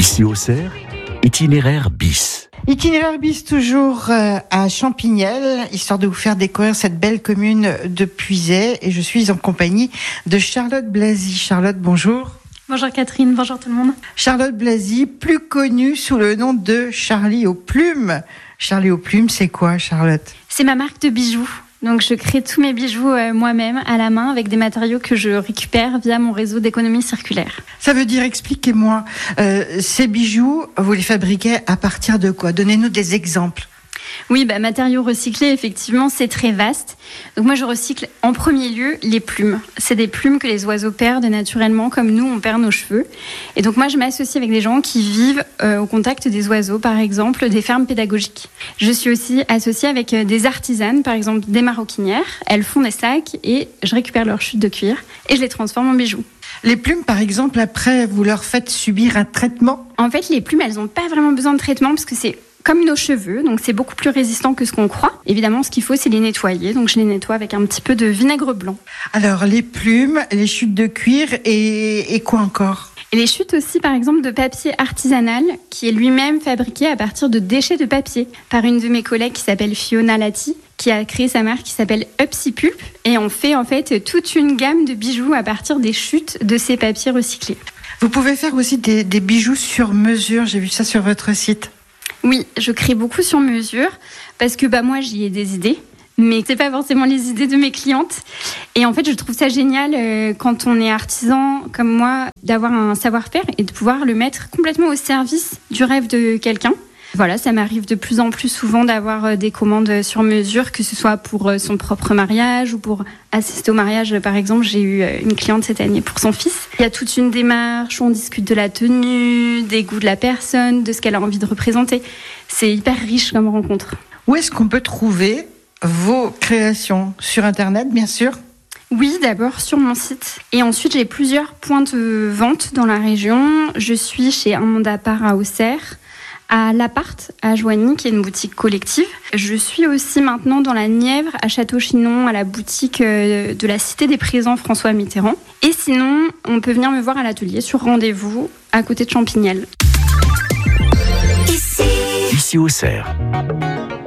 Ici Auxerre, itinéraire bis. Itinéraire bis toujours à Champignelles, histoire de vous faire découvrir cette belle commune de Puisaye. Et je suis en compagnie de Charlotte Blazy. Charlotte, bonjour. Bonjour Catherine, bonjour tout le monde. Charlotte Blazy, plus connue sous le nom de Charlie aux plumes. Charlie aux plumes, c'est quoi, Charlotte ? C'est ma marque de bijoux. Donc je crée tous mes bijoux moi-même à la main avec des matériaux que je récupère via mon réseau d'économie circulaire. Ça veut dire, expliquez-moi, ces bijoux, vous les fabriquez à partir de quoi ? Donnez-nous des exemples. Oui, matériaux recyclés, effectivement, c'est très vaste. Donc moi, je recycle en premier lieu les plumes. C'est des plumes que les oiseaux perdent naturellement, comme nous, on perd nos cheveux. Et donc moi, je m'associe avec des gens qui vivent au contact des oiseaux, par exemple, des fermes pédagogiques. Je suis aussi associée avec des artisanes, par exemple des maroquinières. Elles font des sacs et je récupère leurs chutes de cuir et je les transforme en bijoux. Les plumes, par exemple, après, vous leur faites subir un traitement ? En fait, les plumes, elles n'ont pas vraiment besoin de traitement parce que c'est comme nos cheveux, donc c'est beaucoup plus résistant que ce qu'on croit. Évidemment, ce qu'il faut, c'est les nettoyer. Donc je les nettoie avec un petit peu de vinaigre blanc. Alors, les plumes, les chutes de cuir et quoi encore ? Et les chutes aussi, par exemple, de papier artisanal, qui est lui-même fabriqué à partir de déchets de papier, par une de mes collègues qui s'appelle Fiona Lati, qui a créé sa marque qui s'appelle Upsipulp. Et on fait en fait toute une gamme de bijoux à partir des chutes de ces papiers recyclés. Vous pouvez faire aussi des bijoux sur mesure, j'ai vu ça sur votre site. Oui, je crée beaucoup sur mesure parce que moi j'y ai des idées, mais c'est pas forcément les idées de mes clientes. Et en fait, je trouve ça génial quand on est artisan comme moi d'avoir un savoir-faire et de pouvoir le mettre complètement au service du rêve de quelqu'un. Voilà, ça m'arrive de plus en plus souvent d'avoir des commandes sur mesure, que ce soit pour son propre mariage ou pour assister au mariage. Par exemple, j'ai eu une cliente cette année pour son fils. Il y a toute une démarche, on discute de la tenue, des goûts de la personne, de ce qu'elle a envie de représenter. C'est hyper riche comme rencontre. Où est-ce qu'on peut trouver vos créations ? Sur Internet, bien sûr ? Oui, d'abord sur mon site. Et ensuite, j'ai plusieurs points de vente dans la région. Je suis chez Un Monde à part à Auxerre, à l'Appart, à Joigny, qui est une boutique collective. Je suis aussi maintenant dans la Nièvre, à Château-Chinon, à la boutique de la Cité des Présents François Mitterrand. Et sinon, on peut venir me voir à l'atelier sur rendez-vous, à côté de Champignelles. Ici Auxerre.